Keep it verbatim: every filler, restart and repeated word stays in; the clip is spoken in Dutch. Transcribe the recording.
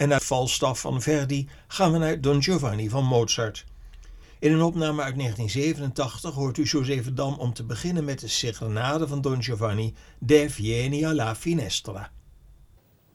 En naar Falstaff van Verdi gaan we naar Don Giovanni van Mozart. In een opname uit negentien zevenentachtig hoort u José Verdam om te beginnen met de serenade van Don Giovanni, De Vieni alla finestra.